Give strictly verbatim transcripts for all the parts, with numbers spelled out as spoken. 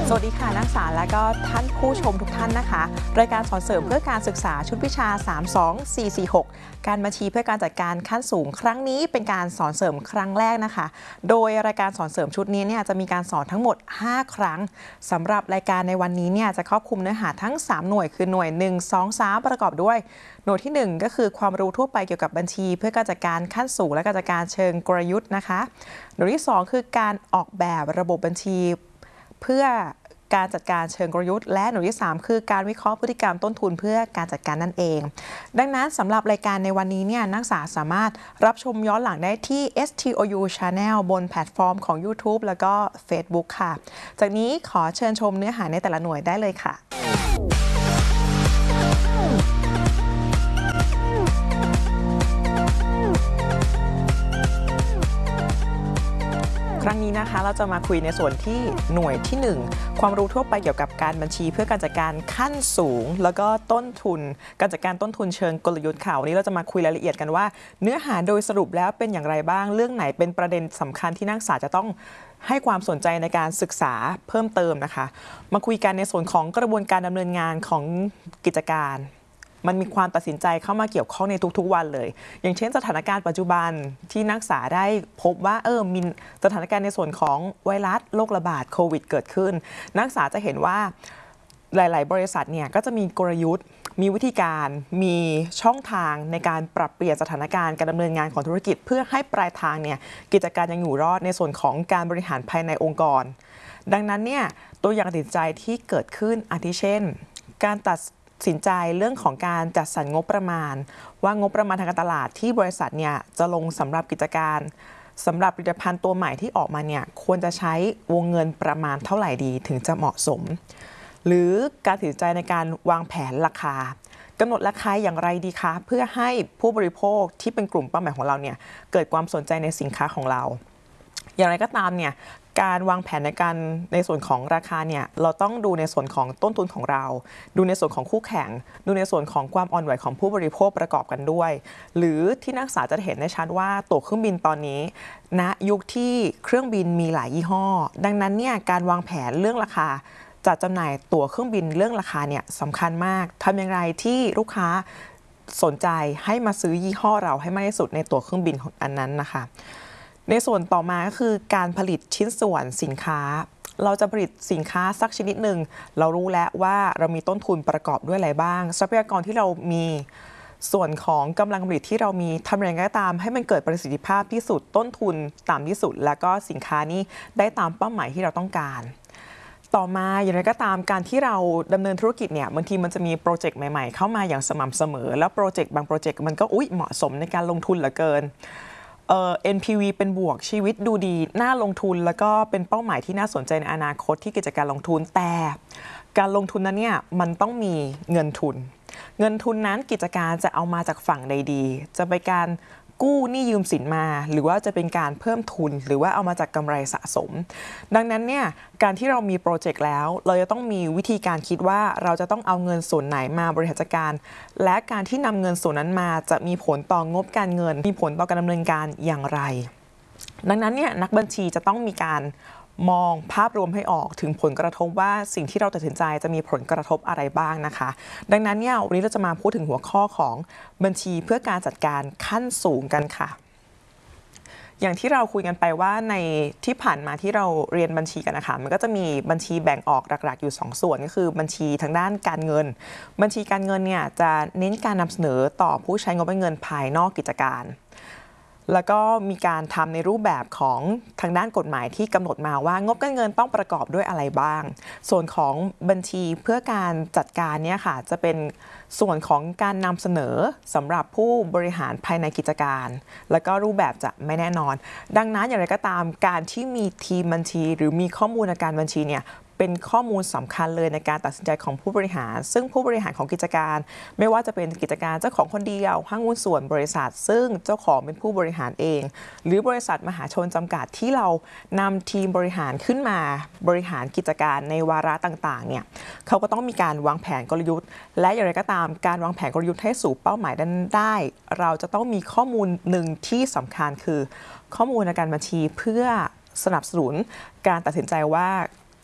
สวัสดีค่ะนักศึกษาและก็ท่านผู้ชมทุกท่านนะคะรายการสอนเสริมเพื่อการศึกษาชุดวิชาสาม สอง สี่ สี่ หกการบัญชีเพื่อการจัดการขั้นสูงครั้งนี้เป็นการสอนเสริมครั้งแรกนะคะโดยรายการสอนเสริมชุดนี้เนี่ยจะมีการสอนทั้งหมดห้าครั้งสำหรับรายการในวันนี้เนี่ยจะครอบคลุมเนื้อหาทั้งสามหน่วยคือหน่วยหนึ่ง สอง สามประกอบด้วยหน่วยที่หนึ่งก็คือความรู้ทั่วไปเกี่ยวกับบัญชีเพื่อการจัดการขั้นสูงและการจัดการเชิงกลยุทธ์นะคะหน่วยที่สองคือการออกแบบระบบบัญชีเพื่อการจัดการเชิงกลยุทธ์และหน่วยที่สามคือการวิเคราะห์พฤติกรรมต้นทุนเพื่อการจัดการนั่นเองดังนั้นสำหรับรายการในวันนี้เนี่ยนักศึกษาสามารถรับชมย้อนหลังได้ที่ เอส ที โอ ยู Channel บนแพลตฟอร์มของ YouTube แล้วก็ Facebook ค่ะจากนี้ขอเชิญชมเนื้อหาในแต่ละหน่วยได้เลยค่ะครั้งนี้นะคะเราจะมาคุยในส่วนที่หน่วยที่หนึ่งความรู้ทั่วไปเกี่ยวกับการบัญชีเพื่อการจัดการขั้นสูงแล้วก็ต้นทุนการจัดการต้นทุนเชิงกลยุทธ์ค่ะวันนี้เราจะมาคุยรายละเอียดกันว่าเนื้อหาโดยสรุปแล้วเป็นอย่างไรบ้างเรื่องไหนเป็นประเด็นสำคัญที่นักศึกษาจะต้องให้ความสนใจในการศึกษาเพิ่มเติมนะคะมาคุยกันในส่วนของกระบวนการดำเนินงานของกิจการมันมีความตัดสินใจเข้ามาเกี่ยวข้องในทุกๆวันเลยอย่างเช่นสถานการณ์ปัจจุบันที่นักศึกษาได้พบว่าเออมีสถานการณ์ในส่วนของไวรัสโรคระบาดโควิดเกิดขึ้นนักศึกษาจะเห็นว่าหลายๆบริษัทเนี่ยก็จะมีกลยุทธ์มีวิธีการมีช่องทางในการปรับเปลี่ยนสถานการณ์การดำเนินงานของธุรกิจเพื่อให้ปลายทางเนี่ยกิจการยังอยู่รอดในส่วนของการบริหารภายในองค์กรดังนั้นเนี่ยตัวอย่างตัดสินใจที่เกิดขึ้นอาทิเช่นการตัดสินใจเรื่องของการจัดสรรงบประมาณว่างบประมาณทางการตลาดที่บริษัทเนี่ยจะลงสำหรับกิจการสำหรับผลิตภัณฑ์ตัวใหม่ที่ออกมาเนี่ยควรจะใช้วงเงินประมาณเท่าไหร่ดีถึงจะเหมาะสมหรือการตัดสินใจในการวางแผนราคากำหนดราคาอย่างไรดีคะเพื่อให้ผู้บริโภคที่เป็นกลุ่มเป้าหมายของเราเนี่ยเกิดความสนใจในสินค้าของเราอย่างไรก็ตามเนี่ยการวางแผนในการในส่วนของราคาเนี่ยเราต้องดูในส่วนของต้นทุนของเราดูในส่วนของคู่แข่งดูในส่วนของความอ่อนไหวของผู้บริโภคประกอบกันด้วยหรือที่นักศึกษาจะเห็นได้ชัดว่าตั๋วเครื่องบินตอนนี้ณยุคที่เครื่องบินมีหลายยี่ห้อดังนั้นเนี่ยการวางแผนเรื่องราคาจัดจำหน่ายตั๋วเครื่องบินเรื่องราคาเนี่ยสำคัญมากทำอย่างไรที่ลูกค้าสนใจให้มาซื้อยี่ห้อเราให้มากที่สุดในตั๋วเครื่องบินของอันนั้นนะคะในส่วนต่อมาก็คือการผลิตชิ้นส่วนสินค้าเราจะผลิตสินค้าสักชนิดหนึ่งเรารู้แล้วว่าเรามีต้นทุนประกอบด้วยอะไรบ้างทรัพยากรที่เรามีส่วนของกำลังผลิตที่เรามีทำอย่างไรก็ตามให้มันเกิดประสิทธิภาพที่สุดต้นทุนต่ำที่สุดแล้วก็สินค้านี้ได้ตามเป้าหมายที่เราต้องการต่อมาอย่างไรก็ตามการที่เราดำเนินธุรกิจเนี่ยบางทีมันจะมีโปรเจกต์ใหม่ๆเข้ามาอย่างสม่ำเสมอแล้วโปรเจกต์บางโปรเจกต์มันก็อุ๊ยเหมาะสมในการลงทุนเหลือเกินเอ่อ เอ็น พี วี เป็นบวกชีวิตดูดีน่าลงทุนแล้วก็เป็นเป้าหมายที่น่าสนใจในอนาคตที่กิจการลงทุนแต่การลงทุนนั้นเนี่ยมันต้องมีเงินทุนเงินทุนนั้นกิจการจะเอามาจากฝั่งใดดีจะเป็นการกู้หนี้ยืมสินมาหรือว่าจะเป็นการเพิ่มทุนหรือว่าเอามาจากกำไรสะสมดังนั้นเนี่ยการที่เรามีโปรเจกต์แล้วเราจะต้องมีวิธีการคิดว่าเราจะต้องเอาเงินส่วนไหนมาบริหารจัดการและการที่นำเงินส่วนนั้นมาจะมีผลต่องบการเงินมีผลต่อการดำเนินการอย่างไรดังนั้นเนี่ยนักบัญชีจะต้องมีการมองภาพรวมให้ออกถึงผลกระทบว่าสิ่งที่เราตัดสินใจจะมีผลกระทบอะไรบ้างนะคะดังนั้นเนี่ยวันนี้เราจะมาพูดถึงหัวข้อของบัญชีเพื่อการจัดการขั้นสูงกันค่ะอย่างที่เราคุยกันไปว่าในที่ผ่านมาที่เราเรียนบัญชีกันนะคะมันก็จะมีบัญชีแบ่งออกหลักๆอยู่สองส่วนก็คือบัญชีทางด้านการเงินบัญชีการเงินเนี่ยจะเน้นการนำเสนอต่อผู้ใช้งบเงินภายนอกกิจการแล้วก็มีการทำในรูปแบบของทางด้านกฎหมายที่กำหนดมาว่างบการเงินต้องประกอบด้วยอะไรบ้างส่วนของบัญชีเพื่อการจัดการเนี่ยค่ะจะเป็นส่วนของการนำเสนอสำหรับผู้บริหารภายในกิจการแล้วก็รูปแบบจะไม่แน่นอนดังนั้นอย่างไรก็ตามการที่มีทีมบัญชีหรือมีข้อมูลในการบัญชีเนี่ยเป็นข้อมูลสำคัญเลยในการตัดสินใจของผู้บริหารซึ่งผู้บริหารของกิจการไม่ว่าจะเป็นกิจการเจ้าของคนเดียวห้างหุ้นส่วนบริษัทซึ่งเจ้าของเป็นผู้บริหารเองหรือบริษัทมหาชนจำกัดที่เรานำทีมบริหารขึ้นมาบริหารกิจการในวาระต่างๆเนี่ยเขาก็ต้องมีการวางแผนกลยุทธ์และอย่างไรก็ตามการวางแผนกลยุทธ์ให้สู่เป้าหมายนั้นได้เราจะต้องมีข้อมูลหนึ่งที่สำคัญคือข้อมูลในการบัญชีเพื่อสนับสนุนการตัดสินใจว่า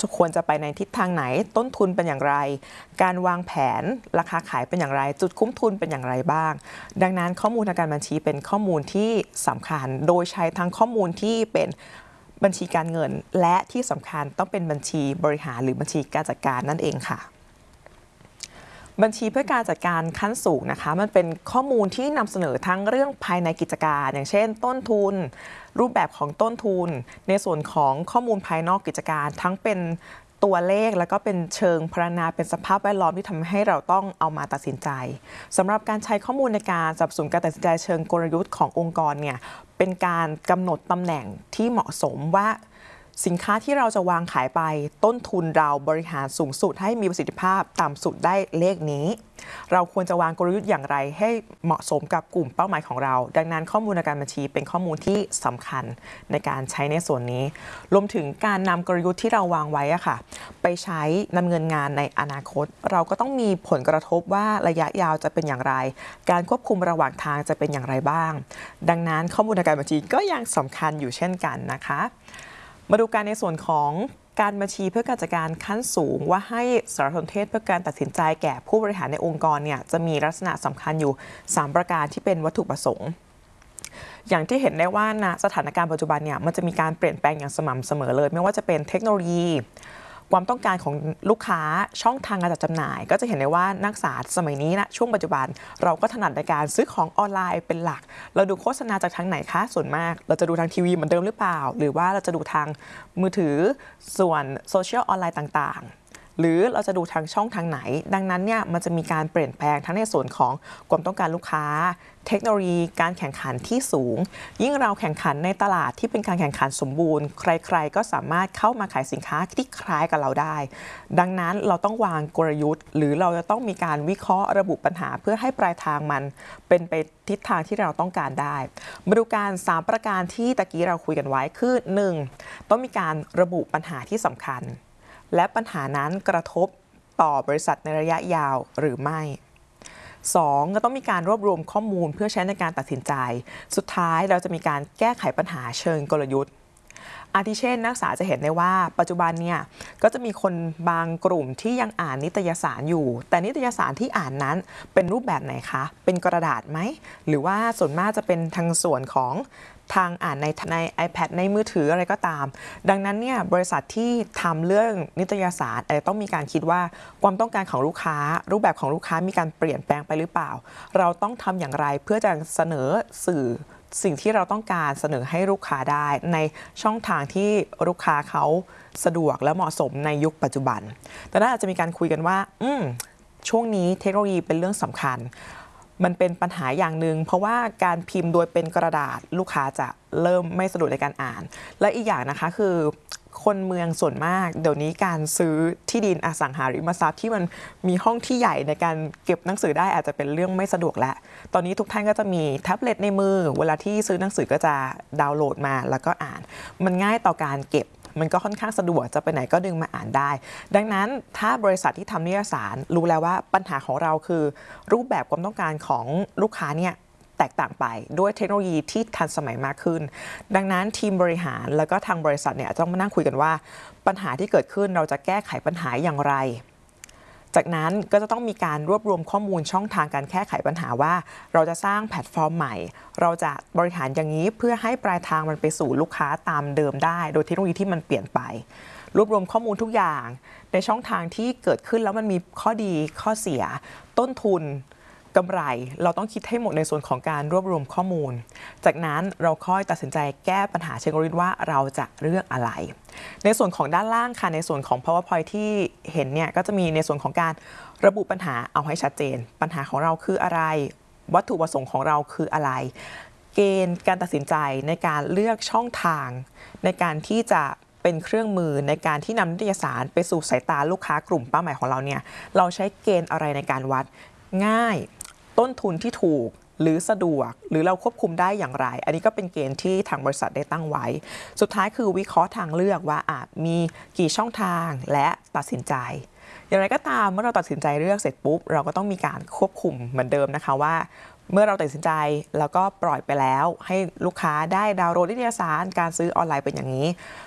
ควรจะไปในทิศทางไหนต้นทุนเป็นอย่างไรการวางแผนราคาขายเป็นอย่างไรจุดคุ้มทุนเป็นอย่างไรบ้างดังนั้นข้อมูลทางการบัญชีเป็นข้อมูลที่สำคัญโดยใช้ทั้งข้อมูลที่เป็นบัญชีการเงินและที่สำคัญต้องเป็นบัญชีบริหารหรือบัญชีการจัดการนั่นเองค่ะบัญชีเพื่อการจัดการขั้นสูงนะคะมันเป็นข้อมูลที่นำเสนอทั้งเรื่องภายในกิจการอย่างเช่นต้นทุนรูปแบบของต้นทุนในส่วนของข้อมูลภายนอกกิจการทั้งเป็นตัวเลขแล้วก็เป็นเชิงพรรณนาเป็นสภาพแวดล้อมที่ทำให้เราต้องเอามาตัดสินใจสำหรับการใช้ข้อมูลในการสนับสนุนการตัดสินใจเชิงกลยุทธ์ขององค์กรเนี่ยเป็นการกำหนดตำแหน่งที่เหมาะสมว่าสินค้าที่เราจะวางขายไปต้นทุนเราบริหารสูงสุดให้มีประสิทธิภาพต่ำสุดได้เลขนี้เราควรจะวางกลยุทธ์อย่างไรให้เหมาะสมกับกลุ่มเป้าหมายของเราดังนั้นข้อมูลในการบัญชีเป็นข้อมูลที่สำคัญในการใช้ในส่วนนี้รวมถึงการนำกลยุทธ์ที่เราวางไว้อะค่ะไปใช้ดำเนินงานในอนาคตเราก็ต้องมีผลกระทบว่าระยะยาวจะเป็นอย่างไรการควบคุมระหว่างทางจะเป็นอย่างไรบ้างดังนั้นข้อมูลในการบัญชีก็ยังสำคัญอยู่เช่นกันนะคะมาดูการในส่วนของการบัญชีเพื่อการจัดการขั้นสูงว่าให้สารสนเทศเพื่อการตัดสินใจแก่ผู้บริหารในองค์กรเนี่ยจะมีลักษณะสำคัญอยู่สามประการที่เป็นวัตถุประสงค์อย่างที่เห็นได้ว่าณสถานการณ์ปัจจุบันเนี่ยมันจะมีการเปลี่ยนแปลงอย่างสม่ำเสมอเลยไม่ว่าจะเป็นเทคโนโลยีความต้องการของลูกค้าช่องทางการจัดจำหน่ายก็จะเห็นได้ว่านักศึกษาสมัยนี้นะช่วงปัจจุบันเราก็ถนัดในการซื้อของออนไลน์เป็นหลักเราดูโฆษณาจากทางไหนคะส่วนมากเราจะดูทางทีวีเหมือนเดิมหรือเปล่าหรือว่าเราจะดูทางมือถือส่วนโซเชียลออนไลน์ต่างๆหรือเราจะดูทางช่องทางไหนดังนั้นเนี่ยมันจะมีการเปลี่ยนแปลงทั้งในส่วนของความต้องการลูกค้าเทคโนโลยีการแข่งขันที่สูงยิ่งเราแข่งขันในตลาดที่เป็นการแข่งขันสมบูรณ์ใครๆก็สามารถเข้ามาขายสินค้าที่คล้ายกับเราได้ดังนั้นเราต้องวางกลยุทธ์หรือเราจะต้องมีการวิเคราะห์ระบุปัญหาเพื่อให้ปลายทางมันเป็นไปทิศทางที่เราต้องการได้มาดูการสามประการที่ตะกี้เราคุยกันไว้คือ หนึ่ง ต้องมีการระบุปัญหาที่สำคัญและปัญหานั้นกระทบต่อบริษัทในระยะยาวหรือไม่ สอง ก็ต้องมีการรวบรวมข้อมูลเพื่อใช้ในการตัดสินใจสุดท้ายเราจะมีการแก้ไขปัญหาเชิงกลยุทธ์อาทิเช่นนักศึกษาจะเห็นได้ว่าปัจจุบันเนี่ยก็จะมีคนบางกลุ่มที่ยังอ่านนิตยสารอยู่แต่นิตยสารที่อ่านนั้นเป็นรูปแบบไหนคะเป็นกระดาษไหมหรือว่าส่วนมากจะเป็นทางส่วนของทางอ่านในใน iPad ในมือถืออะไรก็ตามดังนั้นเนี่ยบริษัทที่ทำเรื่องนิตยสารอาจจะต้องมีการคิดว่าความต้องการของลูกค้ารูปแบบของลูกค้ามีการเปลี่ยนแปลงไปหรือเปล่าเราต้องทำอย่างไรเพื่อจะเสนอสื่อสิ่งที่เราต้องการเสนอให้ลูกค้าได้ในช่องทางที่ลูกค้าเขาสะดวกและเหมาะสมในยุคปัจจุบันแต่น่าจะมีการคุยกันว่าอืมช่วงนี้เทคโนโลยีเป็นเรื่องสำคัญมันเป็นปัญหาอย่างหนึ่งเพราะว่าการพิมพ์โดยเป็นกระดาษลูกค้าจะเริ่มไม่สะดวกในการอ่านและอีกอย่างนะคะคือคนเมืองส่วนมากเดี๋ยวนี้การซื้อที่ดินอสังหาริมทรัพย์ที่มันมีห้องที่ใหญ่ในการเก็บหนังสือได้อาจจะเป็นเรื่องไม่สะดวกแล้วตอนนี้ทุกท่านก็จะมีแท็บเล็ตในมือเวลาที่ซื้อหนังสือก็จะดาวน์โหลดมาแล้วก็อ่านมันง่ายต่อการเก็บมันก็ค่อนข้างสะดวกจะไปไหนก็ดึงมาอ่านได้ดังนั้นถ้าบริษัทที่ทำนิตยสารรู้แล้วว่าปัญหาของเราคือรูปแบบความต้องการของลูกค้าเนี่ยแตกต่างไปด้วยเทคโนโลยีที่ทันสมัยมากขึ้นดังนั้นทีมบริหารแล้วก็ทางบริษัทเนี่ยต้องมานั่งคุยกันว่าปัญหาที่เกิดขึ้นเราจะแก้ไขปัญหาอย่างไรจากนั้นก็จะต้องมีการรวบรวมข้อมูลช่องทางการแก้ไขปัญหาว่าเราจะสร้างแพลตฟอร์มใหม่เราจะบริหารอย่างนี้เพื่อให้ปลายทางมันไปสู่ลูกค้าตามเดิมได้โดยเทคโนโลยีที่มันเปลี่ยนไปรวบรวมข้อมูลทุกอย่างในช่องทางที่เกิดขึ้นแล้วมันมีข้อดีข้อเสียต้นทุนกำไรเราต้องคิดให้หมดในส่วนของการรวบรวมข้อมูลจากนั้นเราค่อยตัดสินใจแก้ปัญหาเชิงกลยุทธ์ว่าเราจะเลือกอะไรในส่วนของด้านล่างค่ะในส่วนของ PowerPoint ที่เห็นเนี่ยก็จะมีในส่วนของการระบุปัญหาเอาให้ชัดเจนปัญหาของเราคืออะไรวัตถุประสงค์ของเราคืออะไรเกณฑ์การตัดสินใจในการเลือกช่องทางในการที่จะเป็นเครื่องมือในการที่นำนิตยสารไปสู่สายตาลูกค้ากลุ่มเป้าหมายของเราเนี่ยเราใช้เกณฑ์อะไรในการวัดง่ายต้นทุนที่ถูกหรือสะดวกหรือเราควบคุมได้อย่างไรอันนี้ก็เป็นเกณฑ์ที่ทางบริษัทได้ตั้งไว้สุดท้ายคือวิเคราะห์ทางเลือกว่าอาจมีกี่ช่องทางและตัดสินใจอย่างไรก็ตามเมื่อเราตัดสินใจเลือกเสร็จปุ๊บเราก็ต้องมีการควบคุมเหมือนเดิมนะคะว่าเมื่อเราตัดสินใจแล้วก็ปล่อยไปแล้วให้ลูกค้าได้ดาวน์โหลดนิตยสารการซื้อออนไลน์เป็นอย่างนี้ผ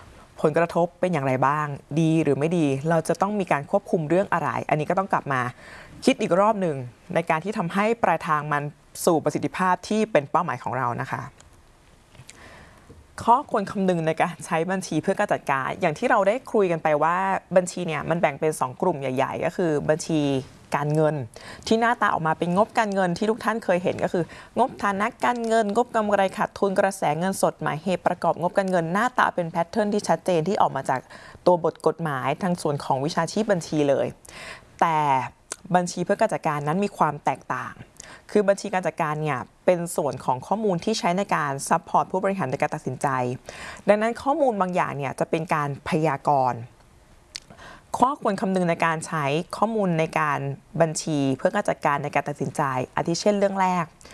ผลกระทบเป็นอย่างไรบ้างดีหรือไม่ดีเราจะต้องมีการควบคุมเรื่องอะไรอันนี้ก็ต้องกลับมาคิดอีกรอบหนึ่งในการที่ทำให้ปลายทางมันสู่ประสิทธิภาพที่เป็นเป้าหมายของเรานะคะข้อควรคำนึงในการใช้บัญชีเพื่อการจัดการอย่างที่เราได้คุยกันไปว่าบัญชีเนี่ยมันแบ่งเป็นสองกลุ่มใหญ่ๆก็คือบัญชีการเงินที่หน้าตาออกมาเป็นงบการเงินที่ทุกท่านเคยเห็นก็คืองบฐานะการเงินงบกำไรขาดทุนกระแสเงินสดหมายเหตุประกอบงบการเงินหน้าตาเป็นแพทเทิร์นที่ชัดเจนที่ออกมาจากตัวบทกฎหมายทางส่วนของวิชาชีพบัญชีเลยแต่บัญชีเพื่อการจัดการนั้นมีความแตกต่างคือบัญชีการจัดการเนี่ยเป็นส่วนของข้อมูลที่ใช้ในการซัพพอร์ตผู้บริหารในการตัดสินใจดังนั้นข้อมูลบางอย่างเนี่ยจะเป็นการพยากรณ์ข้อควรคำนึงในการใช้ข้อมูลในการบัญชีเพื่อการจัดการในการตัดสินใจอาทิเช่นเรื่องแรก